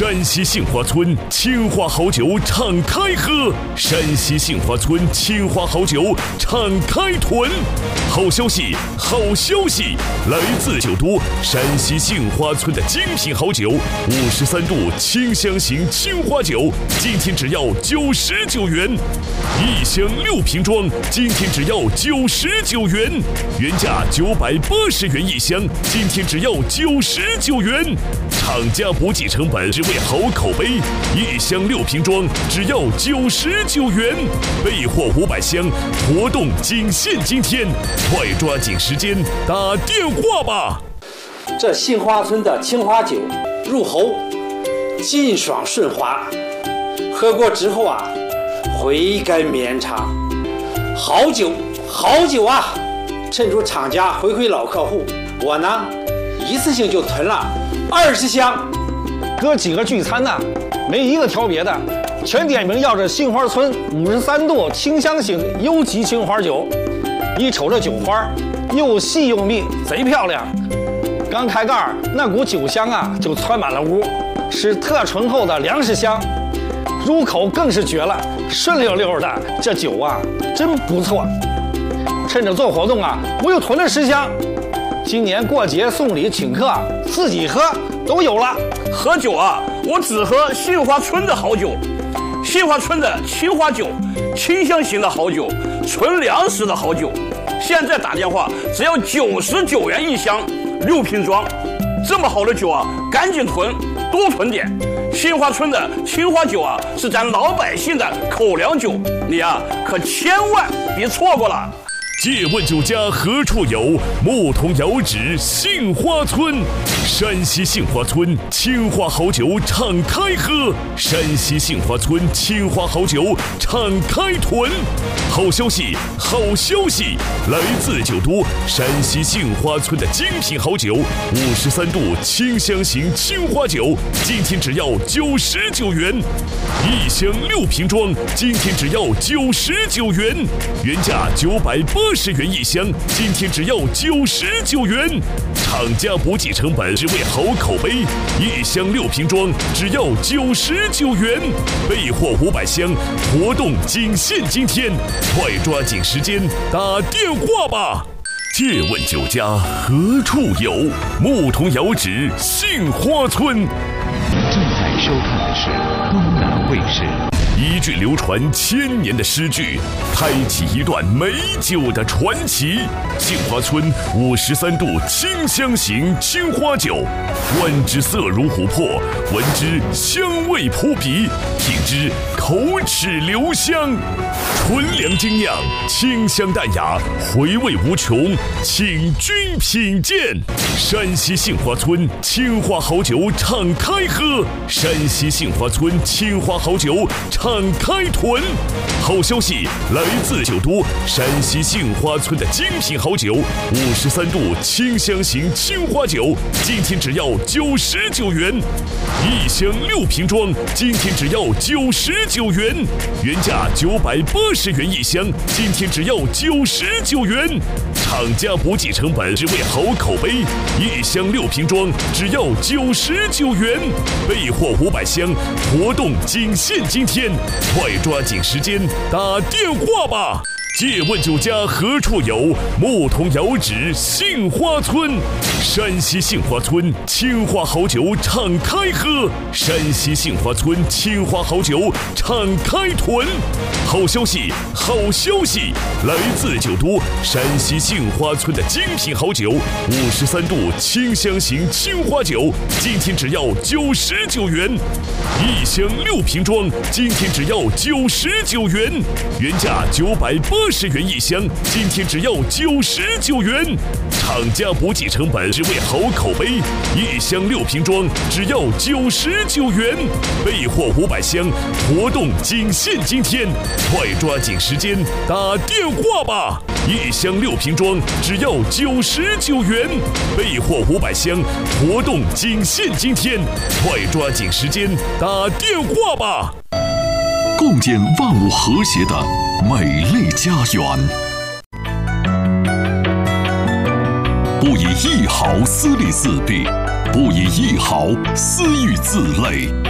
山西杏花村青花好酒敞开喝，山西杏花村青花好酒敞开囤。好消息，好消息！来自酒都山西杏花村的精品好酒，53度清香型青花酒，今天只要99元，一箱6瓶装，今天只要99元，原价980元一箱，今天只要99元。厂家不计成本，只为好口碑，一箱6瓶装，只要99元，备货500箱，活动仅限今天，快抓紧时间打电话吧！ 这杏花村的青花酒入喉劲爽顺滑，喝过之后啊，回甘绵长，好酒好酒啊！趁着厂家回老客户，我呢一次性就囤了20箱。 哥几个聚餐呢，没一个挑别的，全点名要这杏花村53度清香型优级青花酒。一瞅这酒花又细又密，贼漂亮。刚开盖那股酒香啊就窜满了屋，是特醇厚的粮食香，入口更是绝了，顺溜溜的。这酒啊真不错。趁着做活动啊，我又囤了10箱。今年过节送礼请客自己喝都有了。 喝酒啊，我只喝杏花村的好酒，杏花村的青花酒，清香型的好酒，纯粮食的好酒。现在打电话只要99元一箱，6瓶装，这么好的酒啊，赶紧囤，多囤点。杏花村的青花酒啊，是咱老百姓的口粮酒，你啊可千万别错过了。 借问酒家何处有？牧童遥指杏花村。山西杏花村青花好酒敞开喝，山西杏花村青花好酒敞开囤。好消息，好消息！来自酒都山西杏花村的精品好酒，53度清香型青花酒，今天只要99元，一箱6瓶装，今天只要99元，原价980元一箱，今天只要99元。厂家不计成本，只为好口碑，一箱6瓶装，只要99元，备货500箱，活动仅限今天，快抓紧时间打电话吧！借问酒家何处有？牧童遥指杏花村。 您正在收看的是东南卫视。 一句流传1000年的诗句，开启一段美酒的传奇。杏花村53度清香型青花酒，观之色如琥珀，闻之香味扑鼻，品之口齿留香。纯粮精酿，清香淡雅，回味无穷，请君品鉴。山西杏花村青花好酒敞开喝，山西杏花村青花好酒敞开囤。好消息，来自酒都山西杏花村的精品好酒，53度清香型青花酒，今天只要99元，一箱6瓶装，今天只要99元，原价980元一箱，今天只要99元。厂家不计成本，只为好口碑，一箱6瓶装，只要99元，备货500箱，活动仅限今天，快抓紧时间打电话吧！借问酒家何处有？牧童遥指杏花村。山西杏花村青花好酒敞开喝，山西杏花村青花好酒敞开囤。好消息，好消息！来自酒都山西杏花村的精品好酒，53度清香型青花酒，今天只要99元，一箱6瓶装，今天只要99元，原价980元一箱，今天只要99元。厂家不计成本，只为好口碑，一箱6瓶装，只要99元，备货500箱，活动仅限今天，快抓紧时间打电话吧！一箱6瓶装，只要99元，备货500箱，活动仅限今天，快抓紧时间打电话吧！ 共建万物和谐的美丽家园。不以一毫私利自弊，不以一毫私欲自累。